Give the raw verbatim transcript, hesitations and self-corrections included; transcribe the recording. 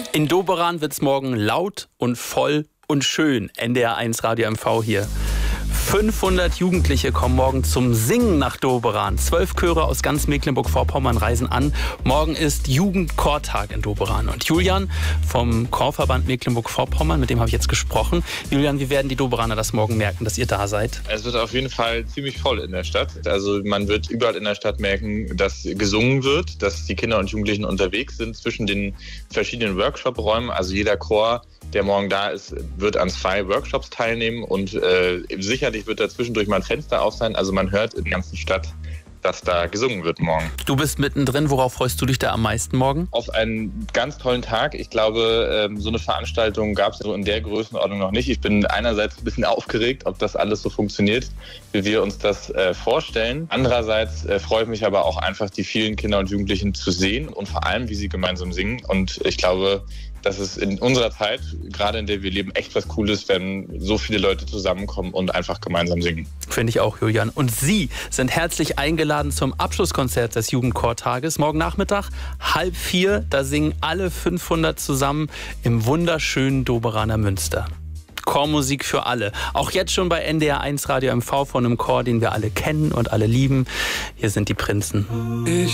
In Doberan wird es morgen laut und voll und schön. N D R eins Radio M V hier. fünfhundert Jugendliche kommen morgen zum Singen nach Doberan. Zwölf Chöre aus ganz Mecklenburg-Vorpommern reisen an. Morgen ist Jugendchortag in Doberan. Und Julian vom Chorverband Mecklenburg-Vorpommern, mit dem habe ich jetzt gesprochen. Julian, wie werden die Doberaner das morgen merken, dass ihr da seid? Es wird auf jeden Fall ziemlich voll in der Stadt. Also man wird überall in der Stadt merken, dass gesungen wird, dass die Kinder und Jugendlichen unterwegs sind zwischen den verschiedenen Workshop-Räumen. Also jeder Chor, der morgen da ist, wird an zwei Workshops teilnehmen und äh, sicherlich wird da zwischendurch mal ein Fenster auf sein. Also man hört in der ganzen Stadt, dass da gesungen wird morgen. Du bist mittendrin. Worauf freust du dich da am meisten morgen? Auf einen ganz tollen Tag. Ich glaube, ähm, so eine Veranstaltung gab es so in der Größenordnung noch nicht. Ich bin einerseits ein bisschen aufgeregt, ob das alles so funktioniert, wie wir uns das äh, vorstellen. Andererseits äh, freue ich mich aber auch einfach, die vielen Kinder und Jugendlichen zu sehen und vor allem, wie sie gemeinsam singen. Und ich glaube, dass es in unserer Zeit, gerade in der wir leben, echt was Cooles, wenn so viele Leute zusammenkommen und einfach gemeinsam singen. Finde ich auch, Julian. Und Sie sind herzlich eingeladen zum Abschlusskonzert des Jugendchortages. Morgen Nachmittag, halb vier, da singen alle fünfhundert zusammen im wunderschönen Doberaner Münster. Chormusik für alle. Auch jetzt schon bei N D R eins Radio M V von einem Chor, den wir alle kennen und alle lieben. Hier sind die Prinzen. Ich